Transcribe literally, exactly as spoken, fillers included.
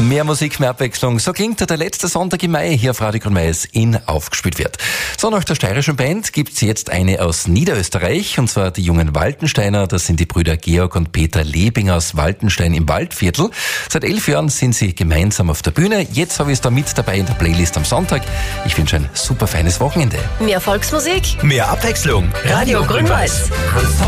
Mehr Musik, mehr Abwechslung. So klingt der letzte Sonntag im Mai hier auf Radio Grün-Mais in aufgespielt wird. So, nach der steirischen Band gibt's jetzt eine aus Niederösterreich, und zwar die jungen Waltensteiner. Das sind die Brüder Georg und Peter Lebing aus Waltenstein im Waldviertel. Seit elf Jahren sind sie gemeinsam auf der Bühne. Jetzt habe ich es da mit dabei in der Playlist am Sonntag. Ich wünsche ein super feines Wochenende. Mehr Volksmusik, Mehr Abwechslung. Radio Grün-Mais.